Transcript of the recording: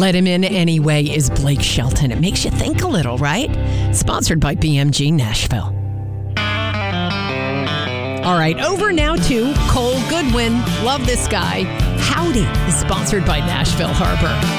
let him in anyway is Blake Shelton. It makes you think a little, right? Sponsored by BMG Nashville. All right, over now to Cole Goodwin. Love this guy. Howdy is sponsored by Nashville Harbor.